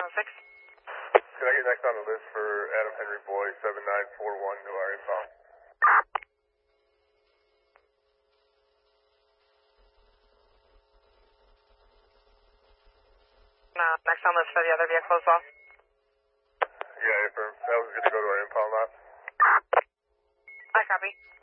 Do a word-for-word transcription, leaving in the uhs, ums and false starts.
oh six. Can I get next on the list for Adam Henry Boy, seven nine four one to our inbound? No, next on list for the other vehicle as well. Yeah, affirm. That was good to go to our impound lot. I copy.